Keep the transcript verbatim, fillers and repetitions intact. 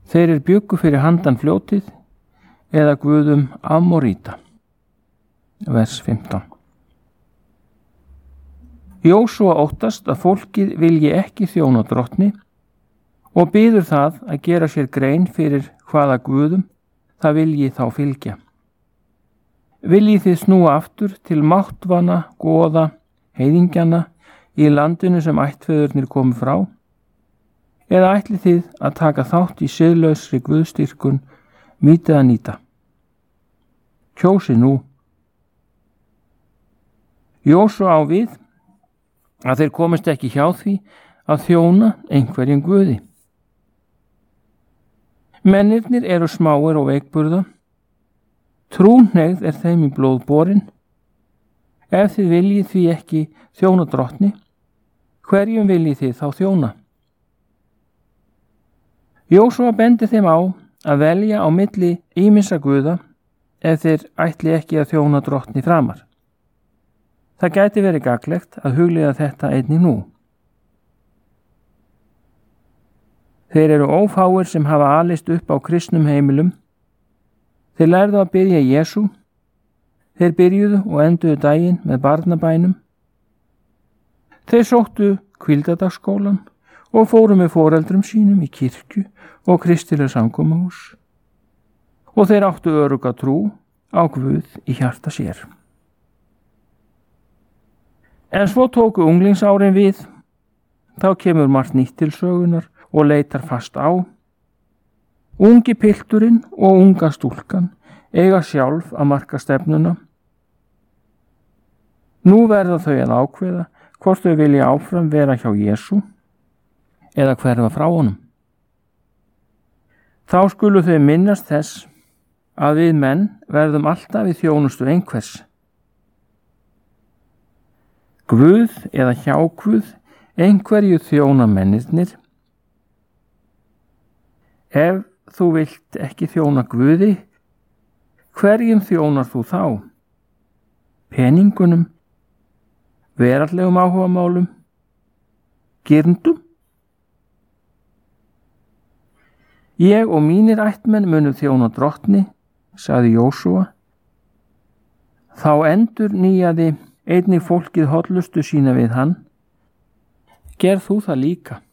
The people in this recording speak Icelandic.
Þeir er bjuggu fyrir handan fljótið eða guðum Amoríta. Vers fimmtán. Jósúa óttast að fólkið vilji ekki þjóna drottni og biður það að gera sér grein fyrir hvaða guðum það vilji þá fylgja. Viljið þið snúa aftur til máttvana, goða, heiðingjana í landinu sem ættfeðurnir komu frá? Eða ætlið þið að taka þátt í siðlausri guðstyrkun Mídianita? Kjósið nú. Jósúa á við að þeir komist ekki hjá því að þjóna einhverjum guði. Mennirnir eru smáir og veikburða. Trúhneigð er þeim í blóð borin. Ef þið viljið því ekki þjóna drottni, hverjum viljið þið þá þjóna? Jósúa bendi þeim á að velja á milli ýmissa guða ef þeir ætli ekki að þjóna drottni framar. Það gæti verið gagnlegt að hugleiða þetta einnig nú. Þeir eru ófáir sem hafa alist upp á kristnum heimilum. Þeir lærðu að byrja Jesú. Þeir byrjuðu og enduðu daginn með barnabænum. Þeir sóttu hvíldadagsskólan og fóru með foreldrum sínum í kirkju og kristileg samkomahús. Og þeir áttu örugga trú á Guð í hjarta sér. En svo tóku unglingsárin við. Þá kemur margt nýtt til sögunar og leitar fast á. Ungi pilturinn og unga stúlkan eiga sjálf að marka stefnuna. Nú verða þau að ákveða hvort þau vilja áfram vera hjá Jesú eða hverfa frá honum. Þá skulu þau minnast þess að við menn verðum alltaf í þjónustu einhvers. Guð eða hjáguð, einhverju þjóna mennirnir. Ef þú vilt ekki þjóna Guði, hverjum þjónar þú þá? Peningunum, veraldlegum áhugamálum, girndum? Ég og mínir ættmenn munum þjóna drottni, sagði Jósúa. Þá endur nýjaði einnig fólkið hollustu sína við hann. Gerð þú það líka.